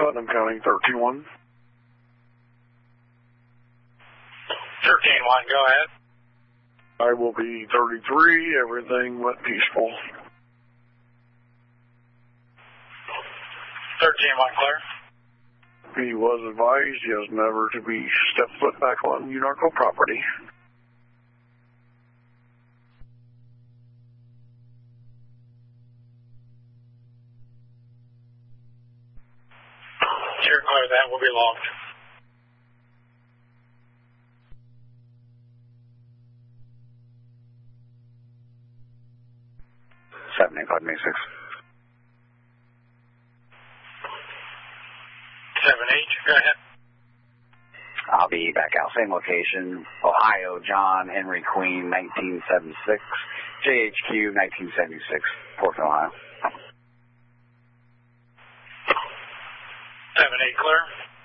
Putnam County, 13-1. 13-1, go ahead. I will be 33. Everything went peaceful. 13-1, clear. He was advised he is never to be step foot back on UNARCO property. You're clear, that will be logged. $75 May 6. 7-8, go ahead. I'll be back out. Same location. Ohio, John Henry Queen, 1976. JHQ, 1976. Portland, Ohio. 7-8, clear.